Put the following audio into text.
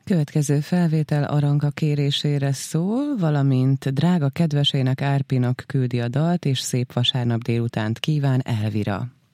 Következő felvétel Aranka kérésére szól, valamint drága kedvesének Árpinak küldi a dalt, és szép vasárnap délutánt kíván Elvira.